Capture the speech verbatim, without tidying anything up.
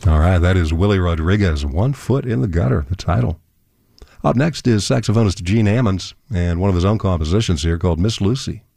All right, that is Willie Rodriguez, One Foot in the Gutter, the title. Up next is saxophonist Gene Ammons, and one of his own compositions here called Miss Lucy.